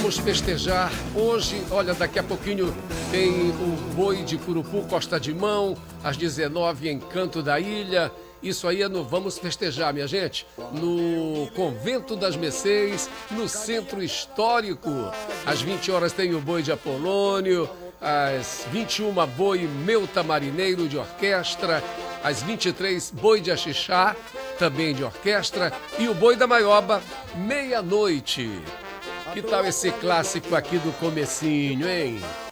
vamos festejar hoje. Olha, daqui a pouquinho tem o boi de Curupu, Costa de Mão, às 19 em Canto da Ilha. Isso aí é no Vamos Festejar, minha gente, no Convento das Mercês, no Centro Histórico. Às 20 horas tem o boi de Apolônio, às 21 boi Meuta Marineiro de orquestra, às 23 boi de Axixá, também de orquestra, e o boi da Maioba, meia-noite. Que tal esse clássico aqui do comecinho, hein?